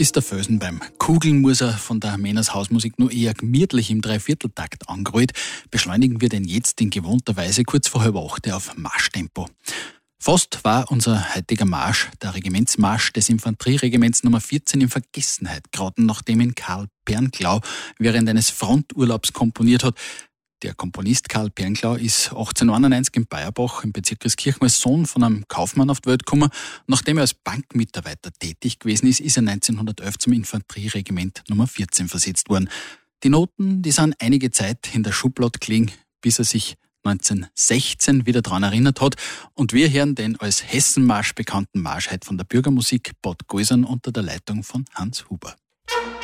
Ist der Felsen beim Kugeln, muss er von der Männers Hausmusik nur eher gemütlich im Dreivierteltakt angerollt, beschleunigen wir den jetzt in gewohnter Weise kurz vor 7:30 auf Marschtempo. Fast war unser heutiger Marsch, der Regimentsmarsch des Infanterieregiments Nummer 14, in Vergessenheit geraten, nachdem ihn Karl Pernklau während eines Fronturlaubs komponiert hat. Der Komponist Karl Pernklau ist 1891 in Bayerbach im Bezirk Christkirchen als Sohn von einem Kaufmann auf die Welt gekommen. Nachdem er als Bankmitarbeiter tätig gewesen ist, ist er 1911 zum Infanterieregiment Nummer 14 versetzt worden. Die Noten, die sind einige Zeit in der Schublade gelegen, bis er sich 1916 wieder daran erinnert hat. Und wir hören den als Hessenmarsch bekannten Marsch heute von der Bürgermusik Bad Gäusern unter der Leitung von Hans Huber.